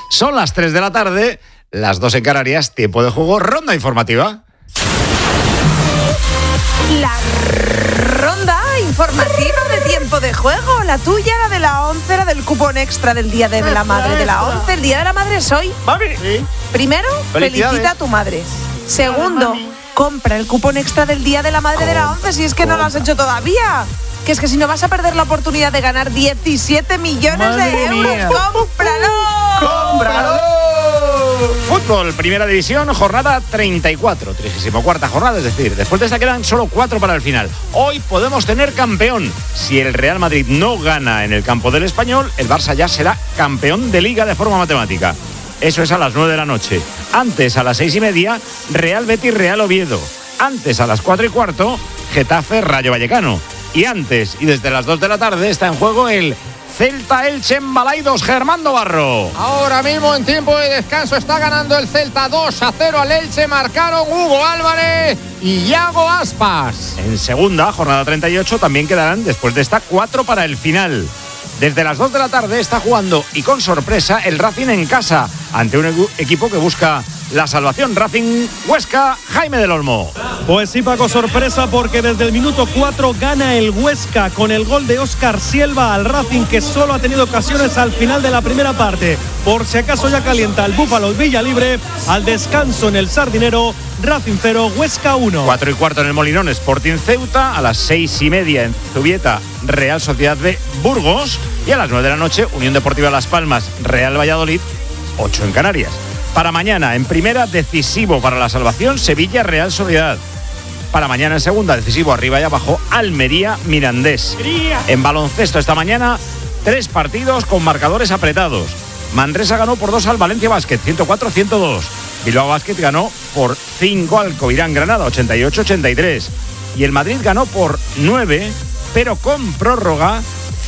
Son las 3 de la tarde, las 2 en Canarias, tiempo de juego, ronda informativa. La ronda informativa de tiempo de juego, la tuya, la de la 11, la del cupón extra del Día de la Madre de la 11. El Día de la Madre es hoy. Sí. Primero, felicita a tu madre. Segundo, compra el cupón extra del Día de la Madre de la 11 si es que no lo has hecho todavía. Que es que si no vas a perder la oportunidad de ganar 17 millones de euros. ¡Cómpralo! Fútbol, primera división, jornada 34, 34ª jornada, es decir, después de esta quedan solo 4 para el final. Hoy podemos tener campeón. Si el Real Madrid no gana en el campo del Español, el Barça ya será campeón de Liga de forma matemática. Eso es a las 9 de la noche. Antes, a las 6:30, Real Betis, Real Oviedo. Antes, a las 4:15, Getafe, Rayo Vallecano. Y antes, y desde las 2 de la tarde, está en juego el Celta Elche en Balaidos, Germán Navarro. Ahora mismo en tiempo de descanso está ganando el Celta 2-0 al Elche. Marcaron Hugo Álvarez y Iago Aspas. En segunda, jornada 38, también quedarán después de esta 4 para el final. Desde las 2 de la tarde está jugando y con sorpresa el Racing en casa ante un equipo que busca la salvación. Racing Huesca, Jaime del Olmo. Pues sí, Paco, sorpresa porque desde el minuto 4 gana el Huesca con el gol de Óscar Silva al Racing, que solo ha tenido ocasiones al final de la primera parte. Por si acaso ya calienta el Búfalo Villalibre. Al descanso en el Sardinero, Racing 0, Huesca 1. 4:15 en el Molinón, Sporting Ceuta. A las 6:30 en Zubieta, Real Sociedad B, Burgos. Y a las 9 de la noche, Unión Deportiva Las Palmas, Real Valladolid, 8 en Canarias. Para mañana, en primera, decisivo para la salvación, Sevilla, Real Sociedad. Para mañana, en segunda, decisivo arriba y abajo, Almería, Mirandés. En baloncesto esta mañana, 3 partidos con marcadores apretados. Manresa ganó por 2 al Valencia Basket, 104-102. Bilbao Basket ganó por 5 al Covirán Granada, 88-83. Y el Madrid ganó por 9, pero con prórroga,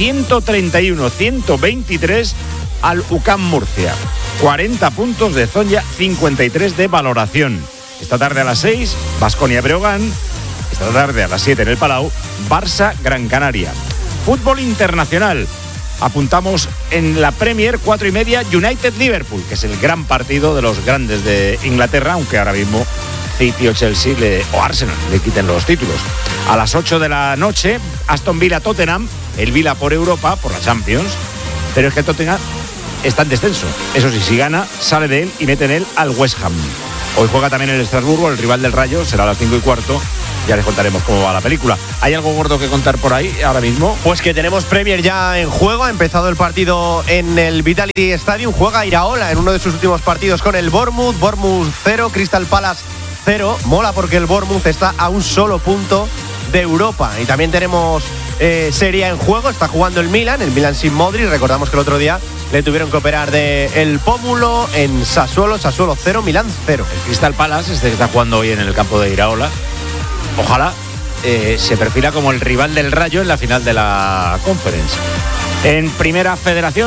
131-123 al UCAM Murcia. 40 puntos de Zonja, 53 de valoración. Esta tarde a las 6, Baskonia Breogán. Esta tarde a las 7 en el Palau, Barça Gran Canaria. Fútbol internacional. Apuntamos en la Premier, 4:30, United-Liverpool, que es el gran partido de los grandes de Inglaterra, aunque ahora mismo City o Chelsea o Arsenal le quiten los títulos. A las 8 de la noche, Aston Villa-Tottenham, el Villa por Europa, por la Champions, pero es que Tottenham está en descenso. Eso sí, si gana, sale de él y mete en él al West Ham. Hoy juega también el Estrasburgo, el rival del Rayo, será a las 5:15. Ya les contaremos cómo va la película. ¿Hay algo gordo que contar por ahí ahora mismo? Pues que tenemos Premier ya en juego. Ha empezado el partido en el Vitality Stadium. Juega Iraola en uno de sus últimos partidos con el Bournemouth. Bournemouth 0, Crystal Palace 0. Mola porque el Bournemouth está a un solo punto de Europa. Y también tenemos Serie A en juego. Está jugando el Milan sin Modric. Recordamos que el otro día le tuvieron que operar del pómulo en Sassuolo 0, Milán 0. El Crystal Palace está jugando hoy en el campo de Iraola. Ojalá se perfila como el rival del Rayo en la final de la Conference. En Primera Federación,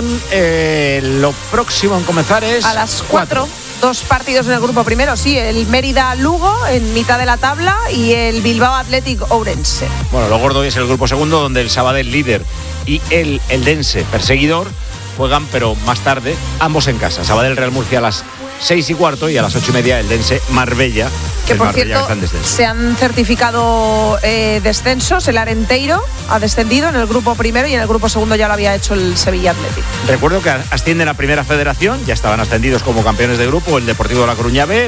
lo próximo en comenzar es a las 4. 2 partidos en el grupo primero, sí, el Mérida-Lugo en mitad de la tabla y el Bilbao Athletic Ourense. Bueno, lo gordo es el grupo segundo, donde el Sabadell líder y el Eldense perseguidor juegan, pero más tarde, ambos en casa. Sabadell Real Murcia a las 6:15 y a las 8:30 el Eldense Marbella. Que por cierto, se han certificado descensos. El Arenteiro ha descendido en el grupo primero y en el grupo segundo ya lo había hecho el Sevilla Athletic. Recuerdo que ascienden a Primera Federación, ya estaban ascendidos como campeones de grupo el Deportivo de La Coruña B,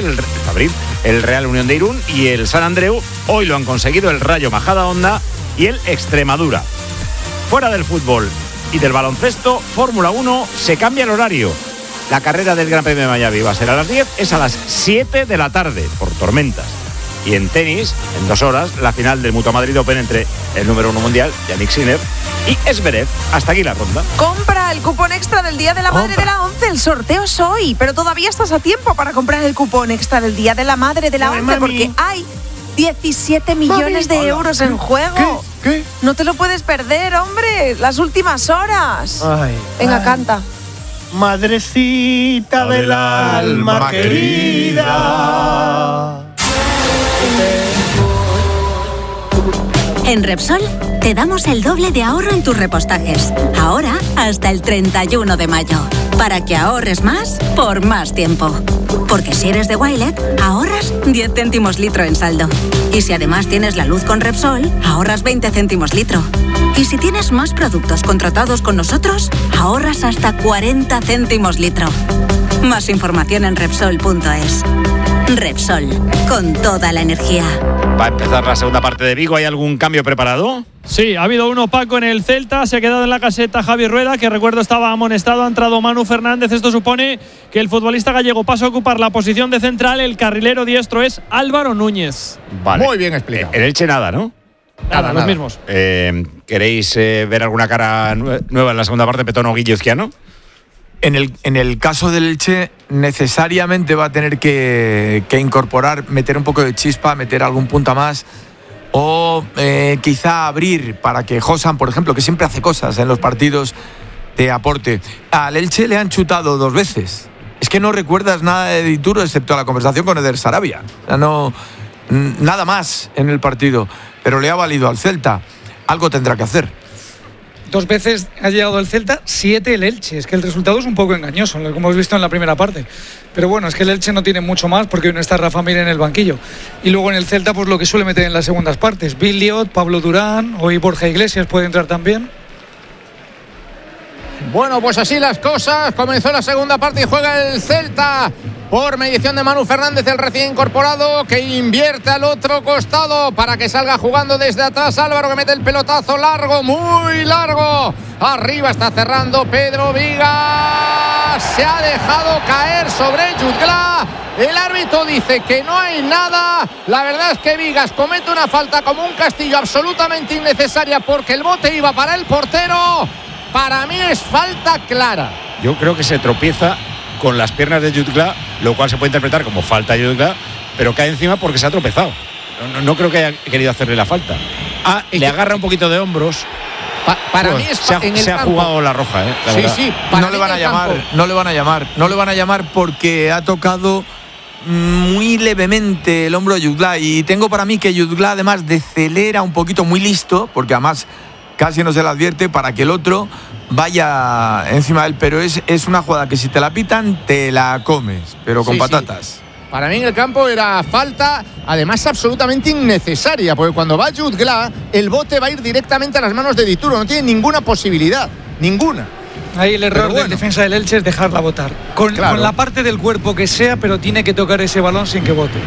el Real Unión de Irún y el San Andreu. Hoy lo han conseguido el Rayo Majadahonda y el Extremadura. Fuera del fútbol y del baloncesto, Fórmula 1, se cambia el horario. La carrera del Gran Premio de Miami va a ser a las 10, es a las 7 de la tarde, por tormentas. Y en tenis, en 2 horas, la final del Mutua Madrid Open entre el número 1 mundial, Yannick Sinner, y Zverev. Hasta aquí la ronda. Compra el cupón extra del Día de la Madre de la 11. El sorteo es hoy, pero todavía estás a tiempo para comprar el cupón extra del Día de la Madre de la 11, porque hay 17 millones de euros en juego. ¿Qué? No te lo puedes perder, hombre. Las últimas horas. Venga, canta. Madrecita del alma querida. En Repsol Te damos el doble de ahorro en tus repostajes. Ahora hasta el 31 de mayo. Para que ahorres más por más tiempo. Porque si eres de Wilet, ahorras 10 céntimos litro en saldo. Y si además tienes la luz con Repsol, ahorras 20 céntimos litro. Y si tienes más productos contratados con nosotros, ahorras hasta 40 céntimos litro. Más información en Repsol.es. Repsol, con toda la energía. Va a empezar la segunda parte de Vigo. ¿Hay algún cambio preparado? Sí, ha habido uno, Paco, en el Celta. Se ha quedado en la caseta Javi Rueda, que recuerdo estaba amonestado. Ha entrado Manu Fernández. Esto supone que el futbolista gallego pasa a ocupar la posición de central. El carrilero diestro es Álvaro Núñez. Vale. Muy bien explicado. En Elche nada, ¿no? Nada, los mismos. ¿Queréis ver alguna cara nueva en la segunda parte? Petón o Guilluzquiano. En el caso del Elche, necesariamente va a tener que incorporar, meter un poco de chispa, meter algún punta más. O quizá abrir para que Josan, por ejemplo, que siempre hace cosas en los partidos, te aporte. Al Elche le han chutado 2 veces. Es que no recuerdas nada de Dituro excepto la conversación con Eder Sarabia. O sea, no, nada más en el partido. Pero le ha valido al Celta. Algo tendrá que hacer. 2 veces ha llegado el Celta, 7 el Elche. Es que el resultado es un poco engañoso, lo que hemos visto en la primera parte. Pero bueno, es que el Elche no tiene mucho más porque hoy no está Rafa Mir en el banquillo. Y luego en el Celta, pues lo que suele meter en las segundas partes. Billiot, Pablo Durán, hoy Borja Iglesias puede entrar también. Bueno, pues así las cosas. Comenzó la segunda parte y juega el Celta por mediación de Manu Fernández, el recién incorporado, que invierte al otro costado para que salga jugando desde atrás Álvaro, que mete el pelotazo largo, muy largo. Arriba está cerrando Pedro Vigas. Se ha dejado caer sobre Jutgla. El árbitro dice que no hay nada. La verdad es que Vigas comete una falta como un castillo absolutamente innecesaria porque el bote iba para el portero. Para mí es falta clara. Yo creo que se tropieza con las piernas de Jutgla, lo cual se puede interpretar como falta de Jutgla, pero cae encima porque se ha tropezado. No creo que haya querido hacerle la falta. Le agarra un poquito de hombros. Para mí es se ha jugado la roja, sí. No le van a llamar porque ha tocado muy levemente el hombro de Jutgla, y tengo para mí que Jutgla además decelera un poquito, muy listo, porque además casi no se le advierte, para que el otro vaya encima de él, pero es una jugada que si te la pitan te la comes, pero con patatas. Sí. Para mí en el campo era falta, además absolutamente innecesaria, porque cuando va Jutgla, el bote va a ir directamente a las manos de Dituro, no tiene ninguna posibilidad, ninguna. Ahí el error de defensa del Elche es dejarla botar, con la parte del cuerpo que sea, pero tiene que tocar ese balón sin que bote.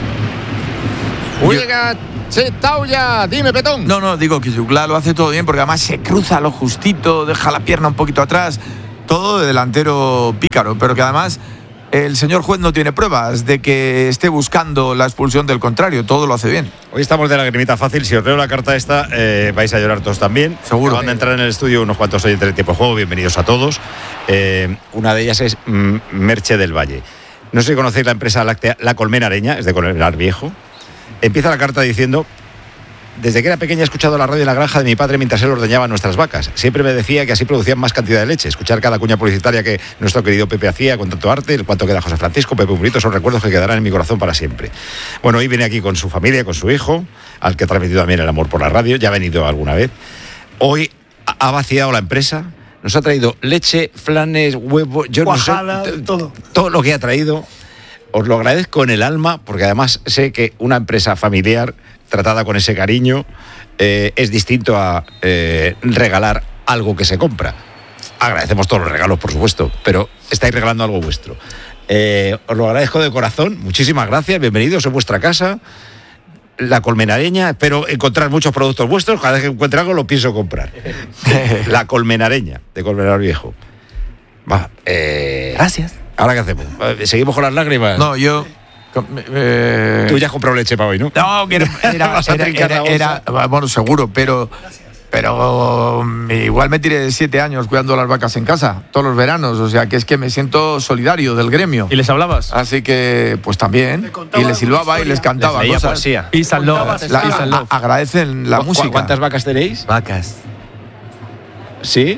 Juega Chetauya, dime, Petón. No, digo que Jutgla lo hace todo bien, porque además se cruza lo justito, deja la pierna un poquito atrás, todo de delantero pícaro, pero que además el señor juez no tiene pruebas de que esté buscando la expulsión del contrario, todo lo hace bien. Hoy estamos de la lagrimita fácil. Si os leo la carta esta, vais a llorar todos también. Seguro. Van a entrar en el estudio unos cuantos oyentes de Tiempo de Juego. Bienvenidos a todos. Una de ellas es Merche del Valle. No sé si conocéis la empresa láctea La Colmenareña, es de Colmenar Viejo. Empieza la carta diciendo: desde que era pequeña he escuchado la radio en la granja de mi padre mientras él ordeñaba nuestras vacas. Siempre me decía que así producían más cantidad de leche. Escuchar cada cuña publicitaria que nuestro querido Pepe hacía con tanto arte, el cuanto queda José Francisco, Pepe Murito, son recuerdos que quedarán en mi corazón para siempre. Bueno, hoy viene aquí con su familia, con su hijo, al que ha transmitido también el amor por la radio. Ya ha venido alguna vez. Hoy ha vaciado la empresa. Nos ha traído leche, flanes, huevos, yo cuajada, no sé, todo lo que ha traído. Os lo agradezco en el alma, porque además sé que una empresa familiar tratada con ese cariño es distinto a regalar algo que se compra. Agradecemos todos los regalos, por supuesto, pero estáis regalando algo vuestro. Os lo agradezco de corazón, muchísimas gracias, bienvenidos en vuestra casa, La Colmenareña. Espero encontrar muchos productos vuestros, cada vez que encuentre algo lo pienso comprar. La Colmenareña, de Colmenar Viejo. Gracias. ¿Ahora qué hacemos? ¿Seguimos con las lágrimas? No, yo... Tú ya has comprado leche para hoy, ¿no? No, que era bueno, seguro, pero igual me tiré 7 años cuidando las vacas en casa, todos los veranos, o sea que es que me siento solidario del gremio. ¿Y les hablabas? Así que, pues también, y les silbaba y les cantaba les cosas. Poesía. Peace and love. Agradecen la música. ¿Cuántas vacas tenéis? Vacas. ¿Sí?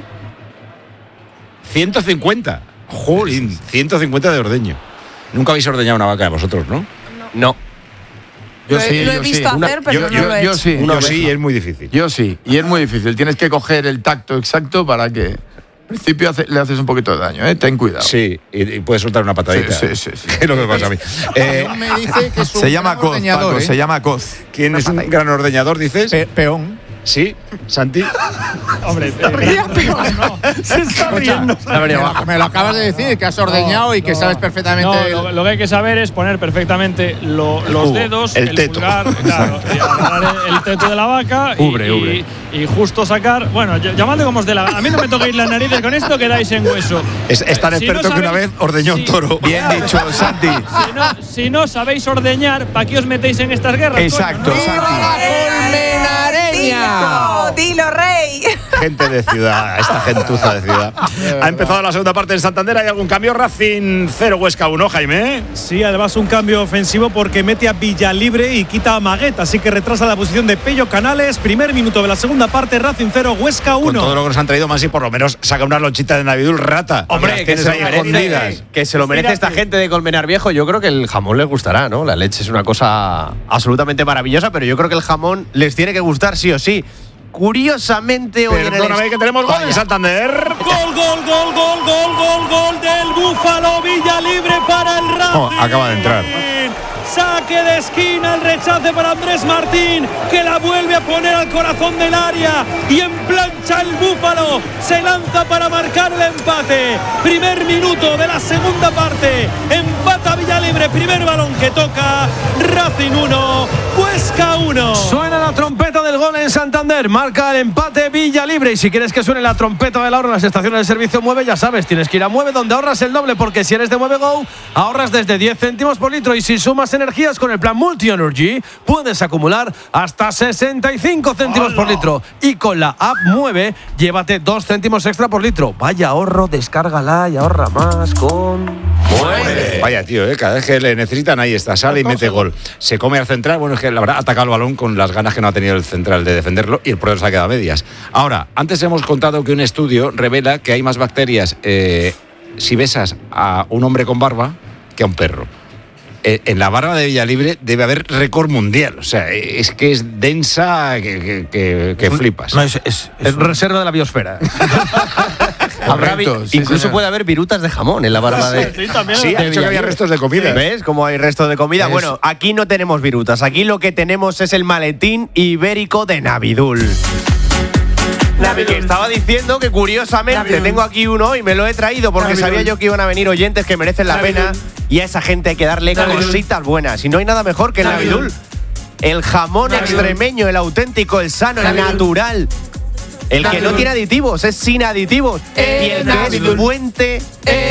150. Jolín, 150 de ordeño. Nunca habéis ordeñado una vaca de vosotros, ¿no? No. Yo sí, lo he visto hacer, pero no lo he hecho. Yo sí. Yo sí, es muy difícil. Yo sí, y es muy difícil. Tienes que coger el tacto exacto para que al principio le haces un poquito de daño, ¿eh? Ten cuidado. Sí, y puedes soltar una patadita. Sí. Es lo que pasa a mí. Me dice que es un Se llama Coz, ordeñador, Paco, ¿eh? se llama Coz. ¿Quién es un gran ordeñador, dices? Peón. Sí, Santi. Hombre, no. Se está riendo. Me lo acabas de decir, que has ordeñado y que sabes perfectamente. No, lo que hay que saber es poner perfectamente los dedos, el teto. pulgar, claro, y agarrar el teto de la vaca y justo sacar. Bueno, llamadle como os dé la. A mí no me toquéis las narices con esto, quedáis en hueso. Es tan experto que una vez ordeñó un toro. Bien dicho, Santi. Si no sabéis ordeñar, ¿para qué os metéis en estas guerras? Exacto, coño? Santi. Dilo, rey. Gente de ciudad, esta gentuza de ciudad. Ha empezado la segunda parte en Santander. ¿Hay algún cambio? Racing 0, Huesca 1, Jaime. Sí, además un cambio ofensivo porque mete a Villalibre y quita a Maguet, así que retrasa la posición de Pello Canales. Primer minuto de la segunda parte, Racing 0, Huesca 1. Con todo lo que nos han traído, Masi, por lo menos saca una lonchita de Navidul rata. Hombre, que se lo merece esta gente de Colmenar Viejo. Yo creo que el jamón les gustará, ¿no? La leche es una cosa absolutamente maravillosa, pero yo creo que el jamón les tiene que gustar sí o sí. Curiosamente hoy Perdóname, que tenemos gol en Santander. Gol del Búfalo. Villalibre para el Racing. Acaba de entrar. Saque de esquina, el rechace para Andrés Martín, que la vuelve a poner al corazón del área y en plancha el Búfalo. Se lanza para marcar el empate. Primer minuto de la segunda parte. Empata Villalibre, primer balón que toca. Racing 1, Huesca 1. Suena la trompeta del gol en Santander. Marca el empate Villalibre. Y si quieres que suene la trompeta del ahorro en las estaciones de servicio Mueve, ya sabes, tienes que ir a Mueve, donde ahorras el doble, porque si eres de Mueve Go, ahorras desde 10 céntimos por litro. Y si sumas energías con el plan Multi Energy, puedes acumular hasta 65 céntimos por litro. Y con la app Mueve, llévate 2 céntimos extra por litro. Vaya ahorro, descárgala y ahorra más con Mueve. Vaya, tío, cada vez que le necesitan, ahí está, sale y mete gol. Se come al central. Bueno, es que la verdad ha atacado el balón con las ganas que no ha tenido el central de defenderlo y el portero se ha quedado a medias. Ahora, antes hemos contado que un estudio revela que hay más bacterias si besas a un hombre con barba que a un perro. En la barba de Villalibre debe haber récord mundial. O sea, es que es densa que flipas. No, es reserva de la biosfera. Incluso puede haber virutas de jamón en la barba de. Sí, ha dicho que había restos de comida. ¿Ves cómo hay restos de comida? Bueno, aquí no tenemos virutas. Aquí lo que tenemos es el maletín ibérico de Navidul. Que estaba diciendo que curiosamente tengo aquí uno y me lo he traído porque sabía yo que iban a venir oyentes que merecen la pena, y a esa gente hay que darle cositas buenas. Y no hay nada mejor que el Navidul. El jamón extremeño, el auténtico, el sano, el natural. El que no tiene aditivos, es sin aditivos. Y el que es fuente